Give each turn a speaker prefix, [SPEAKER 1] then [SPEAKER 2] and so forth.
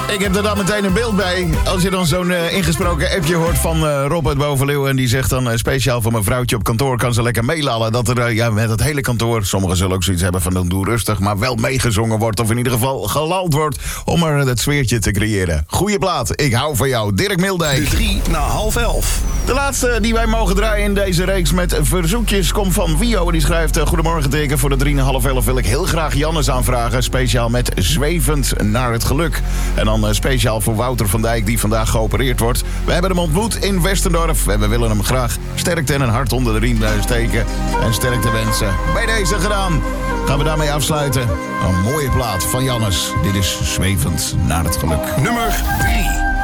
[SPEAKER 1] Ik heb er dan meteen een beeld bij. Als je dan zo'n ingesproken appje hoort van Rob uit Bovenleeuwen... en die zegt dan speciaal voor mijn vrouwtje op kantoor... kan ze lekker meelallen dat er met het hele kantoor... sommigen zullen ook zoiets hebben van dan doe rustig... maar wel meegezongen wordt of in ieder geval gelald wordt... om er het sfeertje te creëren. Goeie plaat, ik hou van jou. Dirk Mildijk.
[SPEAKER 2] De 3 na half 11.
[SPEAKER 1] De laatste die wij mogen draaien in deze reeks met verzoekjes... komt van Wio en die schrijft... Goedemorgen teken, voor de 3 na half 11 wil ik heel graag Jannes aanvragen... speciaal met Zwevend naar het geluk. En dan speciaal voor Wouter van Dijk die vandaag geopereerd wordt. We hebben hem ontmoet in Westendorf en we willen hem graag sterkte en een hart onder de riem steken. En sterkte wensen. Bij deze gedaan gaan we daarmee afsluiten. Een mooie plaat van Jannes. Dit is Zwevend naar het geluk.
[SPEAKER 2] Nummer 3.